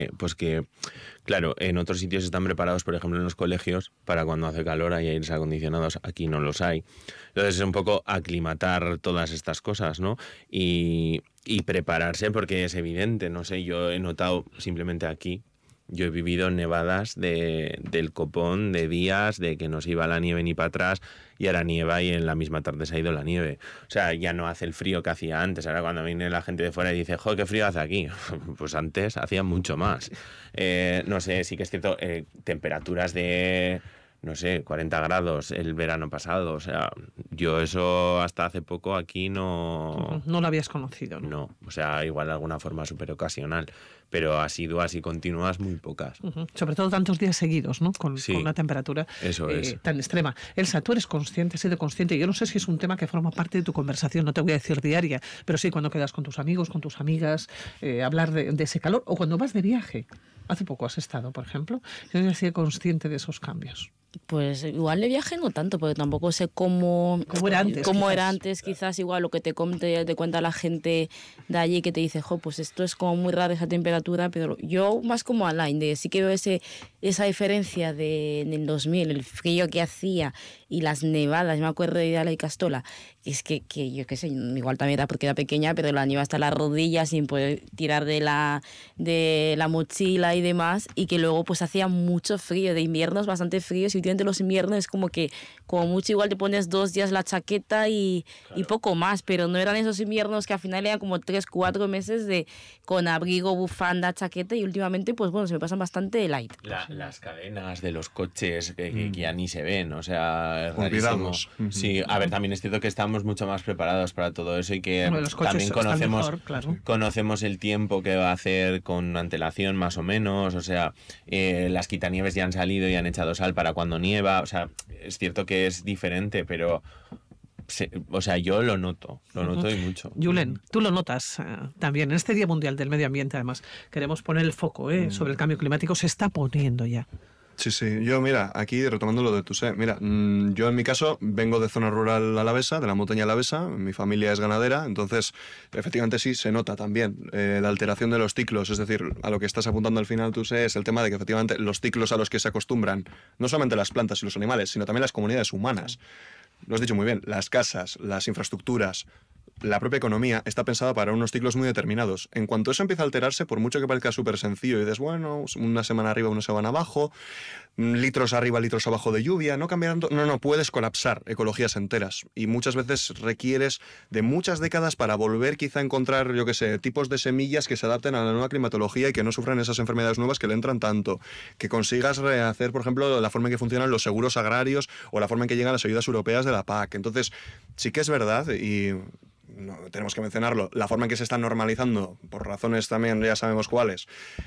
pues que, claro, en otros sitios están preparados, por ejemplo, en los colegios, para cuando hace calor hay aires acondicionados, aquí no los hay. Entonces es un poco aclimatar todas estas cosas, ¿no? Y prepararse, porque es evidente, no sé, yo he notado simplemente aquí, yo he vivido nevadas del copón, de días, de que no se iba la nieve ni para atrás, y ahora nieva y en la misma tarde se ha ido la nieve. O sea, ya no hace el frío que hacía antes. Ahora cuando viene la gente de fuera y dice, joder, qué frío hace aquí. Pues antes hacía mucho más. No sé, sí que es cierto, temperaturas de, no sé, 40 grados el verano pasado. O sea, yo eso hasta hace poco aquí no... No lo habías conocido, ¿no? No, o sea, igual de alguna forma súper ocasional, pero asiduas y continuas muy pocas. Sobre todo tantos días seguidos, ¿no? Con una temperatura tan extrema. Elsa, tú eres consciente, has sido consciente, yo no sé si es un tema que forma parte de tu conversación, no te voy a decir diaria, pero sí cuando quedas con tus amigos, con tus amigas, hablar de ese calor, o cuando vas de viaje. Hace poco has estado, por ejemplo, yo he sido consciente de esos cambios. Pues igual de viaje no tanto, porque tampoco sé cómo era antes, quizás igual lo que te cuenta la gente de allí, que te dice, pues esto es como muy raro esa temperatura, pero yo más como Alain, de sí que veo esa diferencia en el 2000, el frío que hacía y las nevadas. Me acuerdo de Idala y Castola, es que yo qué sé, igual también era porque era pequeña, pero la nieve hasta las rodillas sin poder tirar de la mochila y demás, y que luego pues hacía mucho frío, de inviernos bastante fríos, y últimamente los inviernos es como que como mucho igual te pones 2 días la chaqueta y poco más, pero no eran esos inviernos que al final eran como 3-4 meses con abrigo, bufanda, chaqueta, y últimamente pues bueno, se me pasan bastante light. Las cadenas de los coches que ya ni se ven, o sea, es rarísimo. Olvidamos. Sí, a ver, también es cierto que estamos mucho más preparados para todo eso, y que también conocemos el tiempo que va a hacer con antelación más o menos, o sea, las quitanieves ya han salido y han echado sal para cuando nieva, o sea, es cierto que es diferente, pero... o sea, yo lo noto y mucho. Julen, tú lo notas también. En este Día Mundial del Medio Ambiente, además, queremos poner el foco sobre el cambio climático. Se está poniendo ya. Sí. Yo, mira, aquí retomando lo de Tusé, mira, yo en mi caso vengo de zona rural alavesa, de la montaña alavesa, mi familia es ganadera, entonces efectivamente sí se nota también la alteración de los ciclos, es decir, a lo que estás apuntando al final, Tusé, es el tema de que efectivamente los ciclos a los que se acostumbran, no solamente las plantas y los animales, sino también las comunidades humanas. Lo has dicho muy bien, las casas, las infraestructuras, la propia economía está pensada para unos ciclos muy determinados. En cuanto eso empieza a alterarse, por mucho que parezca súper sencillo y dices, bueno, una semana arriba, una semana abajo, litros arriba, litros abajo de lluvia, no cambia tanto. No, puedes colapsar ecologías enteras. Y muchas veces requieres de muchas décadas para volver quizá a encontrar, yo qué sé, tipos de semillas que se adapten a la nueva climatología y que no sufran esas enfermedades nuevas que le entran tanto. Que consigas rehacer, por ejemplo, la forma en que funcionan los seguros agrarios o la forma en que llegan las ayudas europeas de la PAC. Entonces, sí que es verdad, y no, tenemos que mencionarlo, la forma en que se están normalizando, por razones también ya sabemos cuáles,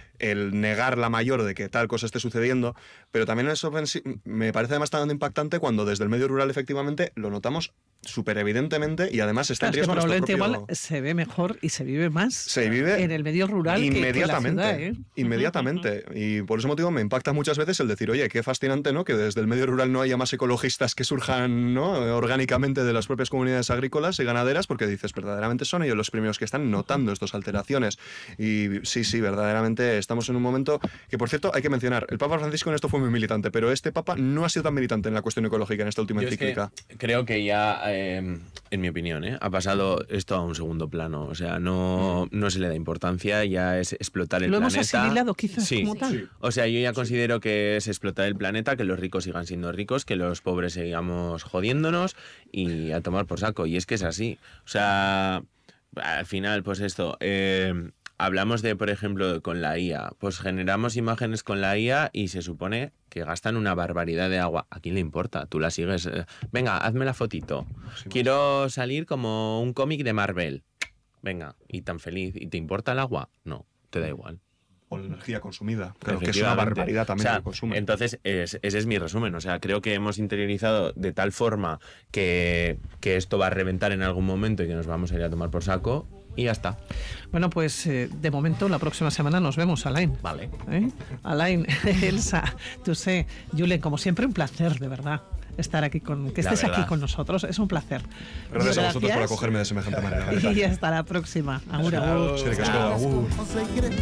el negar la mayor de que tal cosa esté sucediendo, pero también eso me parece además tan impactante cuando desde el medio rural efectivamente lo notamos súper evidentemente, y además está en riesgo nuestro propio... Igual se ve mejor y se vive más en el medio rural inmediatamente, que en la ciudad, inmediatamente. Y por ese motivo me impacta muchas veces el decir, oye, qué fascinante, ¿no?, que desde el medio rural no haya más ecologistas que surjan, ¿no?, orgánicamente de las propias comunidades agrícolas y ganaderas, porque dices, verdaderamente son ellos los primeros que están notando estas alteraciones. Y sí, verdaderamente estamos en un momento que, por cierto, hay que mencionar, el Papa Francisco en esto fue muy militante, pero este Papa no ha sido tan militante en la cuestión ecológica en esta última encíclica. Creo que ya... en mi opinión, ha pasado esto a un segundo plano. O sea, no se le da importancia, ya es explotar el planeta. Lo hemos asimilado quizás como tal. Sí. O sea, yo ya considero que es explotar el planeta, que los ricos sigan siendo ricos, que los pobres sigamos jodiéndonos y a tomar por saco. Y es que es así. O sea, al final, pues esto... hablamos de, por ejemplo, con la IA. Pues generamos imágenes con la IA y se supone que gastan una barbaridad de agua. ¿A quién le importa? Tú la sigues. Venga, hazme la fotito. Quiero salir como un cómic de Marvel. Venga, y tan feliz. ¿Y te importa el agua? No, te da igual. O la energía consumida. Creo que es una barbaridad también, o sea, el consumo. Entonces, ese es mi resumen. O sea, creo que hemos interiorizado de tal forma que esto va a reventar en algún momento y que nos vamos a ir a tomar por saco. Y ya está. Bueno, pues de momento la próxima semana nos vemos, Alain. Vale. Alain, Elsa, Tusé, Julen, como siempre, un placer, de verdad, estar aquí estés aquí con nosotros. Es un placer. Gracias a vosotros por acogerme de semejante manera. Y hasta la próxima. Agur, agur.